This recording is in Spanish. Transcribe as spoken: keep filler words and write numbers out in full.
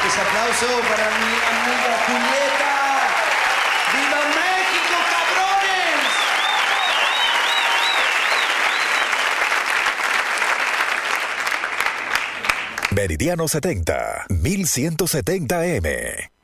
Fuertes aplausos para mi amiga Julieta. ¡Viva México, cabrones! Meridiano setenta, mil ciento setenta eme.